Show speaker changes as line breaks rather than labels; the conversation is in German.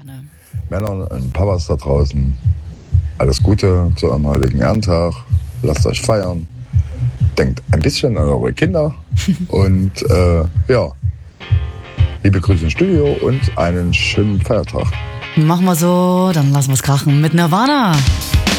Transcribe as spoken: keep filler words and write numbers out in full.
gerne.
Männer und Papas da draußen, alles Gute zu eurem heutigen Ehrentag. Lasst euch feiern. Denkt ein bisschen an eure Kinder. Und äh, ja, liebe Grüße ins Studio und einen schönen Feiertag.
Machen wir so, dann lassen wir es krachen mit Nirvana.